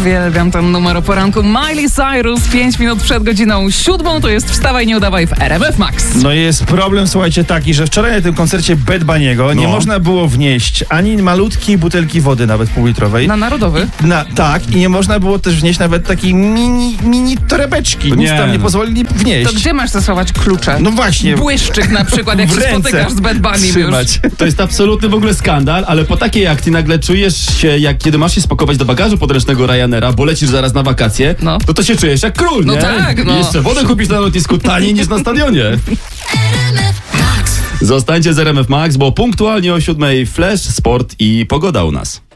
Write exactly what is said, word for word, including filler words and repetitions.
Uwielbiam ten numer o poranku. Miley Cyrus, pięć minut przed godziną siódmą, to jest Wstawaj, nie udawaj w R M F Max. No jest problem, słuchajcie, taki, że wczoraj na tym koncercie Bad Bunny'ego nie No. można było wnieść ani malutkiej butelki wody, nawet półlitrowej. Na Narodowy? Na, tak, i nie można było też wnieść nawet takiej mini, mini torebeczki. Nic Nie, tam nie no. pozwolili wnieść. To gdzie masz stosować klucze? No właśnie. Błyszczyk na przykład, jak w się ręce spotykasz z Bad Bunnym już. trzymać. To jest absolutny w ogóle skandal, ale po takiej akcji nagle czujesz się, jak kiedy masz się spakować do bagażu podręcznego Ryanaira, bo lecisz zaraz na wakacje, No. no to się czujesz jak król, No nie? tak, no. I jeszcze wodę kupisz na lotnisku taniej niż na stadionie. Zostańcie z R M F Max, bo punktualnie o siódmej Flash, sport i pogoda u nas.